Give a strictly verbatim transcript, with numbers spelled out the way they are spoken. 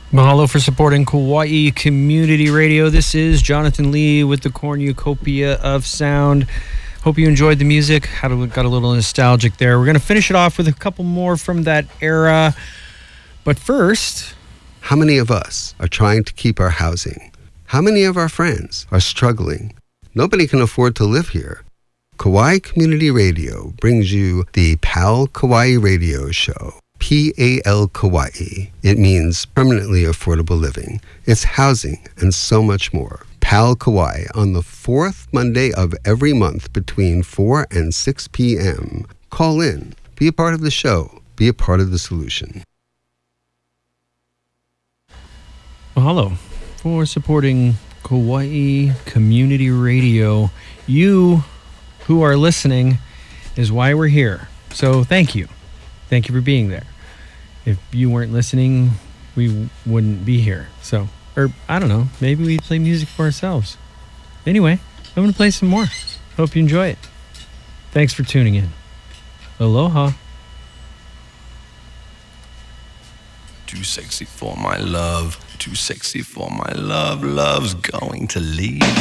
Mahalo for supporting Kauai Community Radio. This is Jonathan Lee with the Cornucopia of Sound. Hope you enjoyed the music. Had a, got a little nostalgic there. We're going to finish it off with a couple more from that era. But first... How many of us are trying to keep our housing? How many of our friends are struggling? Nobody can afford to live here. Kauai Community Radio brings you the PAL Kauai Radio Show. P A L Kauai. It means permanently affordable living. It's housing and so much more. PAL Kauai on the fourth Monday of every month between four and six p.m. Call in. Be a part of the show. Be a part of the solution. Mahalo for supporting Kauai Community Radio. You who are listening is why we're here. So thank you. Thank you for being there. If you weren't listening, we wouldn't be here. So, or I don't know, maybe we play music for ourselves. Anyway, I'm going to play some more. Hope you enjoy it. Thanks for tuning in. Aloha. Too sexy for my love. Too sexy for my love. Love's going to leave.